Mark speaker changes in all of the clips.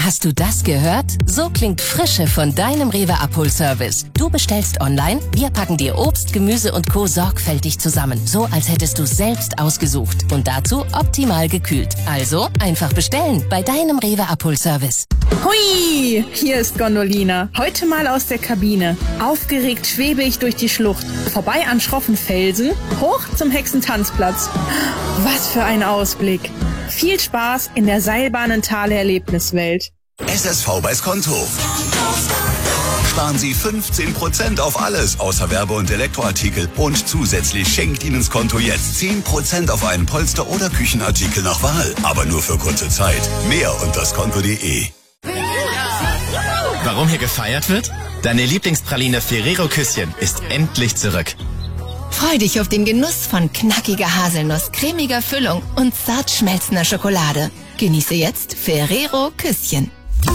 Speaker 1: Hast du das gehört? So klingt Frische von deinem Rewe Abholservice. Du bestellst online, wir packen dir Obst, Gemüse und Co. sorgfältig zusammen. So, als hättest du selbst ausgesucht. Und dazu optimal gekühlt. Also einfach bestellen bei deinem Rewe Abholservice.
Speaker 2: Hui, hier ist Gondolina. Heute mal aus der Kabine. Aufgeregt schwebe ich durch die Schlucht. Vorbei an schroffen Felsen, hoch zum Hexentanzplatz. Was für ein Ausblick. Viel Spaß in der Seilbahnentale-Erlebniswelt.
Speaker 3: SSV bei Skonto. Sparen Sie 15% auf alles außer Werbe- und Elektroartikel. Und zusätzlich schenkt Ihnen Skonto jetzt 10% auf einen Polster- oder Küchenartikel nach Wahl. Aber nur für kurze Zeit. Mehr unter skonto.de.
Speaker 4: Warum hier gefeiert wird? Deine Lieblingspraline Ferrero Küsschen ist endlich zurück.
Speaker 5: Freu dich auf den Genuss von knackiger Haselnuss, cremiger Füllung und zart schmelzender Schokolade. Genieße jetzt Ferrero Küsschen.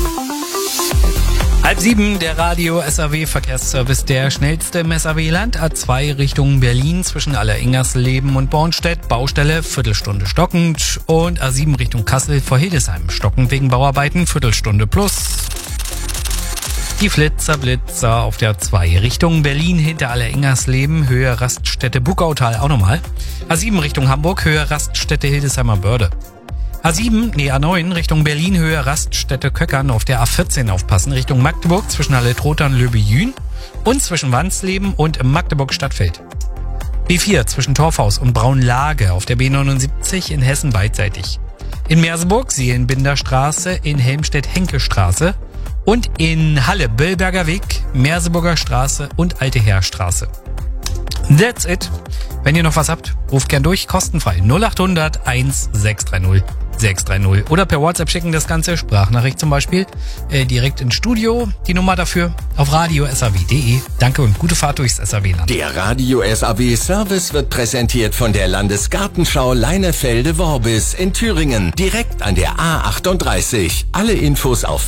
Speaker 6: 6:30, der Radio SAW Verkehrsservice, der schnellste im SAW-Land. A2 Richtung Berlin zwischen Alleringersleben und Bornstedt, Baustelle, Viertelstunde stockend. Und A7 Richtung Kassel vor Hildesheim, stockend wegen Bauarbeiten, Viertelstunde plus. Die Blitzer auf der A2 Richtung Berlin hinter Alleringersleben, Höhe Raststätte Buckautal auch nochmal. A7 Richtung Hamburg, Höhe Raststätte Hildesheimer Börde. A9 Richtung Berlin, Höhe Raststätte Köckern auf der A14 aufpassen, Richtung Magdeburg zwischen Halle-Trotha und Löbe-Jün und zwischen Wansleben und Magdeburg-Stadtfeld. B4 zwischen Torfhaus und Braunlage auf der B79 in Hessen beidseitig. In Merseburg Seelenbinderstraße, in Helmstedt Henkestraße und in Halle Billberger Weg, Merseburger Straße und Alte Heerstraße. That's it. Wenn ihr noch was habt, ruft gern durch, kostenfrei 0800 1630 630 oder per WhatsApp schicken das Ganze, Sprachnachricht zum Beispiel, direkt ins Studio. Die Nummer dafür auf radio.saw.de. Danke und gute Fahrt durchs SAW-Land.
Speaker 7: Der Radio SAW Service wird präsentiert von der Landesgartenschau Leinefelde-Worbis in Thüringen, direkt an der A38. Alle Infos auf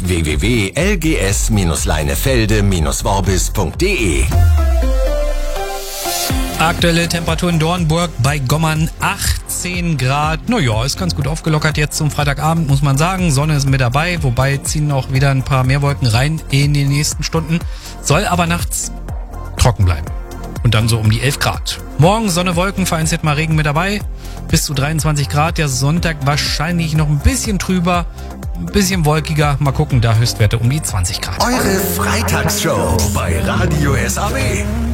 Speaker 7: www.lgs-leinefelde-worbis.de.
Speaker 6: Aktuelle Temperatur in Dornburg bei Gommern 18 Grad. Naja, ist ganz gut aufgelockert jetzt zum Freitagabend, muss man sagen. Sonne ist mit dabei, wobei ziehen auch wieder ein paar mehr Wolken rein in den nächsten Stunden. Soll aber nachts trocken bleiben. Und dann so um die 11 Grad. Morgen Sonne, Wolken, vereinzelt mal Regen mit dabei. Bis zu 23 Grad. Der Sonntag wahrscheinlich noch ein bisschen trüber, ein bisschen wolkiger. Mal gucken, da Höchstwerte um die 20 Grad.
Speaker 3: Eure Freitagsshow bei Radio SAW.